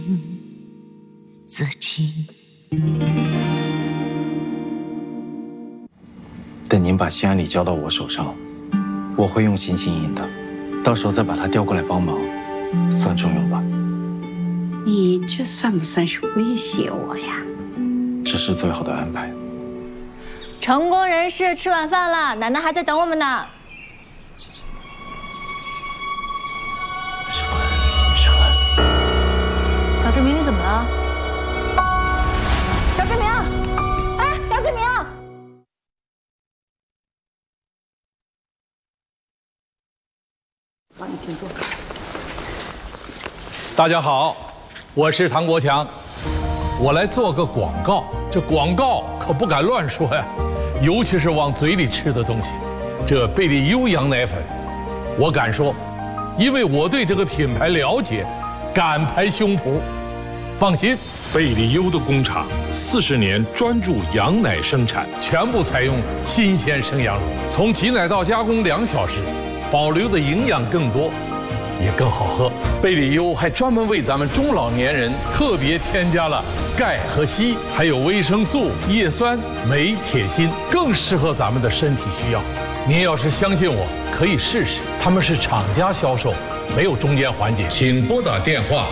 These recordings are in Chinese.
自己。 等您把心安理交到我手上，我会用心经营的，到时候再把他调过来帮忙，算中用吧。 你这算不算是威胁我呀？ 这是最好的安排。 成功人士吃晚饭了，奶奶还在等我们呢。 上来。 赵志明，你怎么了？赵志明，哎，赵志明。 帮你请坐。 大家好，我是唐国强，我来做个广告。这广告可不敢乱说呀，尤其是往嘴里吃的东西。这贝利优羊奶粉，我敢说，因为我对这个品牌了解，敢拍胸脯。放心， 贝利优的工厂40年专注羊奶生产， 全部采用新鲜生羊乳，从挤奶到加工2小时，保留的营养更多，也更好喝。贝利优还专门为咱们中老年人特别添加了钙和硒，还有维生素、叶酸、镁、铁、锌，更适合咱们的身体需要。您要是相信我，可以试试。他们是厂家销售，没有中间环节。请拨打电话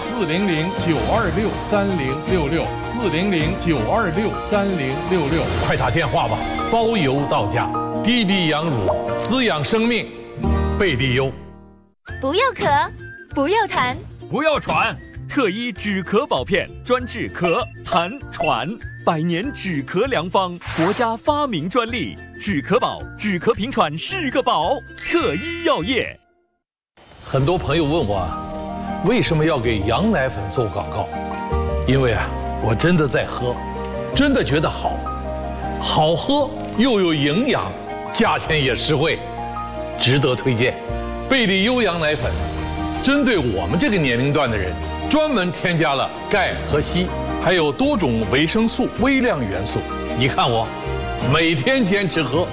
400-926-3066，400-926-3066，快打电话吧，包邮到家。低低羊乳，滋养生命，贝利优。 不要咳，不要痰， 不要喘，特医止咳宝片专治咳、痰、喘，100年止咳良方，国家发明专利，止咳宝，止咳平喘是个宝，特医药业。 很多朋友问我，为什么要给羊奶粉做广告？因为我真的在喝，真的觉得好，好喝又有营养，价钱也实惠，值得推荐。贝利优羊奶粉，针对我们这个年龄段的人，专门添加了钙和硒，还有多种维生素、微量元素。你看我，每天坚持喝。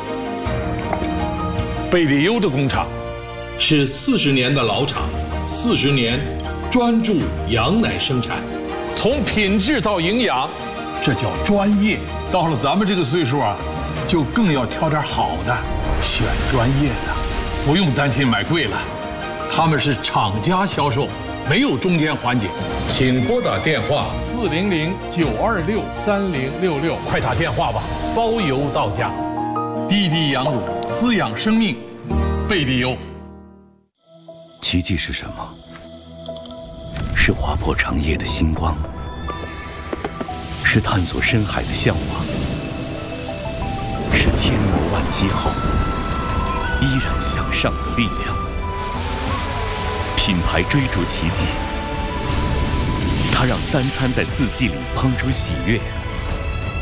贝利优的工厂是40年的老厂，40年专注羊奶生产，从品质到营养，这叫专业。到了咱们这个岁数就更要挑点好的，选专业的。不用担心买贵了，他们是厂家销售，没有中间环节。请拨打电话400-926-3066，快打电话吧，包邮到家。低低羊乳，滋养生命，贝利优。 奇迹是什么？是划破长夜的星光，是探索深海的向往，是千磨万击后依然向上的力量。品牌追逐奇迹，它让3餐在4季里烹出喜悦。